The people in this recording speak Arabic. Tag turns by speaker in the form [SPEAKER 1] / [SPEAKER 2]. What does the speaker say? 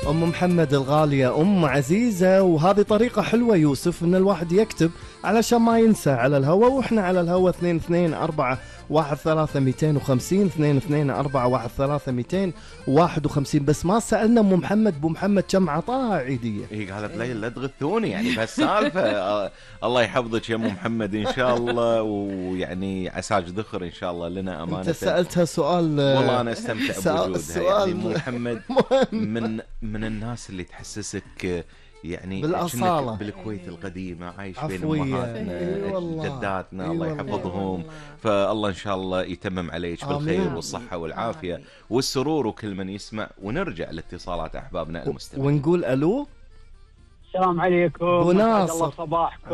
[SPEAKER 1] أم محمد الغالية، أم عزيزة، وهذه طريقة حلوة يوسف إن الواحد يكتب علشان ما ينسى على الهوا. وإحنا على الهوا 22413250 22413251. بس ما سألنا أم محمد، أبو محمد كم عطاها عيدية؟
[SPEAKER 2] هي قالت لي لا تغثوني يعني بهالسالفة. الله يحفظك يا أم محمد إن شاء الله، ويعني عساج ذخر إن شاء الله لنا أمانة.
[SPEAKER 1] أنت سألتها سؤال،
[SPEAKER 2] والله أنا استمتع بوجودها. يعني أم محمد
[SPEAKER 1] مهم.
[SPEAKER 2] من الناس اللي تحسسك يعني
[SPEAKER 1] بالأصالة،
[SPEAKER 2] بالكويت القديمة، عايش بين
[SPEAKER 1] عفوية.
[SPEAKER 2] أمهاتنا جداتنا الله يحفظهم. فالله إن شاء الله يتمم عليك بالخير والصحة والعافية والسرور وكل من يسمع. ونرجع لاتصالات أحبابنا المستمعين
[SPEAKER 1] ونقول ألو.
[SPEAKER 3] السلام عليكم،
[SPEAKER 1] أبو
[SPEAKER 3] الله
[SPEAKER 1] ناصر.
[SPEAKER 3] صباحكم.